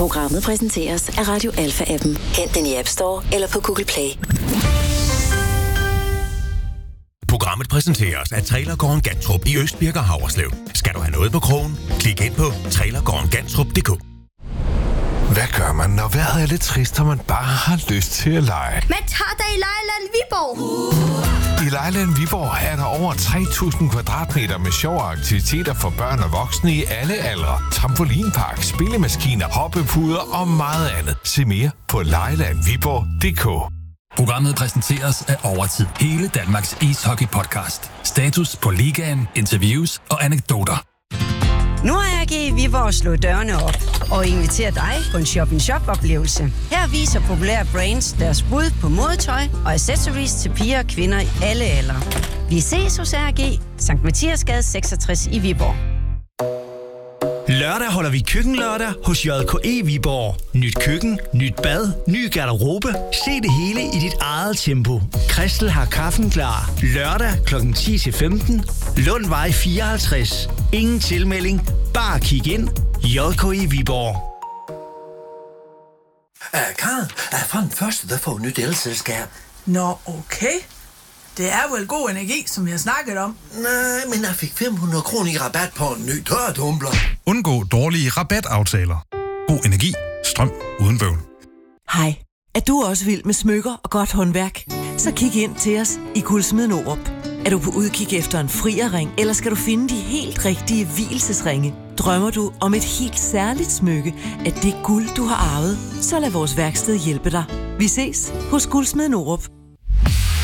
Programmet præsenteres af Radio Alpha-appen. Hent den i App Store eller på Google Play. Programmet præsenteres af Trailergården Gantrup i Østbirk og Haverslev. Skal du have noget på krogen? Klik ind på trailergårdengantrup.dk. Hvad gør man, når vejret er lidt trist, og man bare har lyst til at lege? Man tager dig i Lejland Viborg. I Lejland Viborg er der over 3.000 kvadratmeter med sjove aktiviteter for børn og voksne i alle aldre. Trampolinpark, spillemaskiner, hoppepuder og meget andet. Se mere på lejlandviborg.dk. Programmet præsenteres af Overtid. Hele Danmarks ishockey-podcast. Status på ligaen, interviews og anekdoter. Nu har AG i Viborg slået dørene op og inviterer dig på en shop-in-shop-oplevelse. Her viser populære brands deres bud på modetøj og accessories til piger og kvinder i alle aldre. Vi ses hos AG, Sankt Mathiasgade 66 i Viborg. Lørdag holder vi køkkenlørdag hos JKE Viborg. Nyt køkken, nyt bad, ny garderobe. Se det hele i dit eget tempo. Christel har kaffen klar. Lørdag kl. 10-15. Lundvej 54. Ingen tilmelding. Bare kig ind. JKE Viborg. Karen, for den første, der får et nyt elselskab. Nå, okay. Det er vel god energi, som jeg har snakket om. Nej, men jeg fik 500 kroner i rabat på en ny tørretumbler. Undgå dårlige rabataftaler. God energi. Strøm uden bøvl. Hej. Er du også vild med smykker og godt håndværk? Så kig ind til os i Guldsmeden Aarup. Er du på udkig efter en frierring, eller skal du finde de helt rigtige vielsesringe? Drømmer du om et helt særligt smykke af det guld, du har arvet? Så lad vores værksted hjælpe dig. Vi ses hos Guldsmeden Aarup.